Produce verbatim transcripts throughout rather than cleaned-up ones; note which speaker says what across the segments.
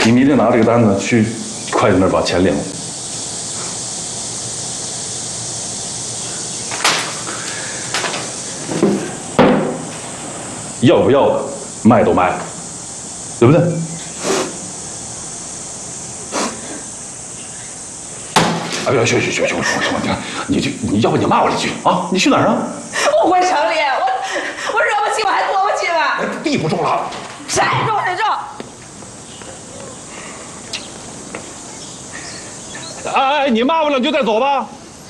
Speaker 1: 你明天拿这个单子去会计那儿把钱领了。要不要的，卖都卖了，对不对？哎呀，去去去去！我说什么？你就你要不你骂我两句啊？你去哪儿啊？
Speaker 2: 我回城里，我我惹不起，我还躲不起吗？
Speaker 1: 地不重了，
Speaker 2: 谁重谁重？
Speaker 1: 哎哎，你骂我两句再走吧。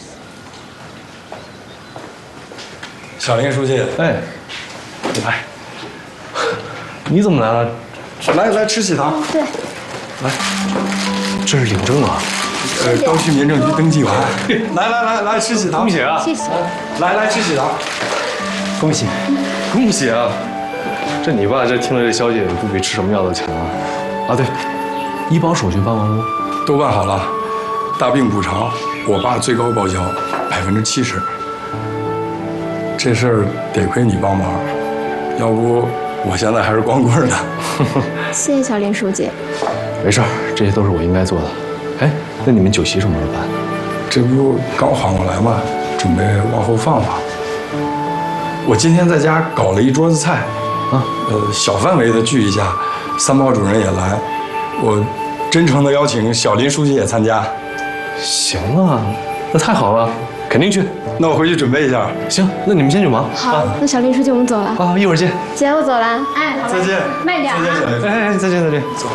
Speaker 3: 小林书记，
Speaker 1: 哎，来，你怎么来了？
Speaker 3: 来来吃喜糖。
Speaker 4: 对，
Speaker 3: 来，
Speaker 1: 这是领证啊。
Speaker 3: 呃，刚去民政局登记完。来来来来吃喜糖，
Speaker 1: 恭喜啊！
Speaker 4: 谢谢。
Speaker 3: 来来吃喜糖，恭喜，
Speaker 1: 恭喜啊！这你爸这听了这消息，不比吃什么药都强啊！啊，对，医保手续办完了？
Speaker 3: 都办好了。大病补偿，我爸最高报销百分之七十。这事儿得亏你帮忙，要不我现在还是光棍呢。
Speaker 4: 谢谢小林书记。
Speaker 1: 没事儿，这些都是我应该做的。哎，那你们酒席什么时候办？
Speaker 3: 这不刚缓过来吗？准备往后放放。我今天在家搞了一桌子菜，啊，呃，小范围的聚一下，三包主任也来，我真诚的邀请小林书记也参加。
Speaker 1: 行啊，那太好了，肯定去。
Speaker 3: 那我回去准备一下。
Speaker 1: 行，那你们先去忙。
Speaker 4: 好，啊、那小林书记我们走了。
Speaker 1: 啊，一会儿见。
Speaker 4: 姐，我走了。哎，好
Speaker 3: 再见。
Speaker 4: 慢点啊。
Speaker 3: 再见，小林。
Speaker 1: 哎哎，再见再见。
Speaker 3: 走。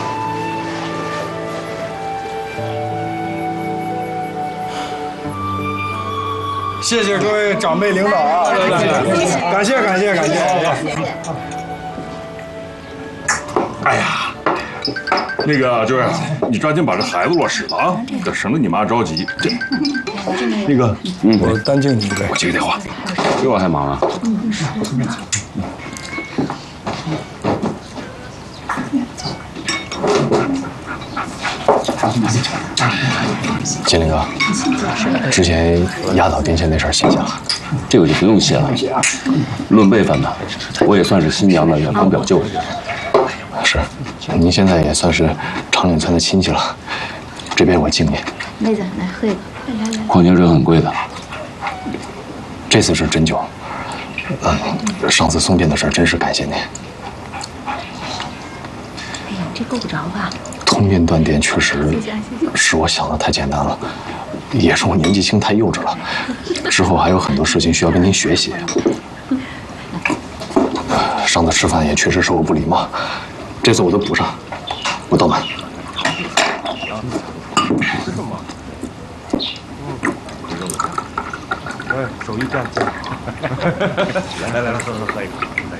Speaker 3: 谢谢各位长辈领导啊！感谢感谢感谢！
Speaker 1: 哎呀，那个就是你抓紧把这孩子落实了啊，这省得你妈着急。这，那个，
Speaker 3: 嗯，我单敬你一杯。
Speaker 1: 我接个电话，
Speaker 5: 比我还忙啊。
Speaker 6: 金林哥，之前压倒电线那事儿写下了，
Speaker 5: 这个就不用写了。论辈分呢，我也算是新娘的远房表舅。
Speaker 6: 是，您现在也算是长岭村的亲戚了，这边我敬您。
Speaker 4: 妹子，来喝一个。
Speaker 5: 矿泉水很贵的，
Speaker 6: 这次是真酒。嗯，上次送电的事儿真是感谢您。
Speaker 4: 哎呀，这够不着吧？
Speaker 6: 通电断电确实是我想的太简单了，也是我年纪轻太幼稚了。之后还有很多事情需要跟您学习。上次吃饭也确实是我不礼貌，这次我都补上。我倒满。
Speaker 1: 哎，手艺干。来来来来，喝喝喝一口。